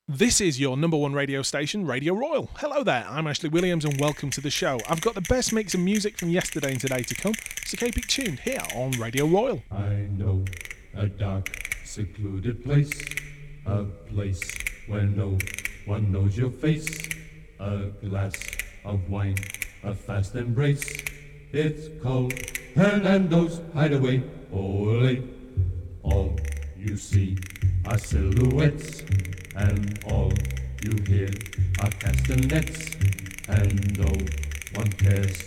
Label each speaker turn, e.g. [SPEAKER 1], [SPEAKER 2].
[SPEAKER 1] This is your number one radio station, Radio Royal. Hello there, I'm Ashley Williams and welcome to the show. I've got the best mix of music from yesterday and today to come, so keep it tuned here on Radio Royal.
[SPEAKER 2] I know a dark, secluded place, a place where no one knows your face, a glass of wine, a fast embrace. It's called Hernando's Hideaway. Ole, all you see are silhouettes, and all you hear are castanets, and no one cares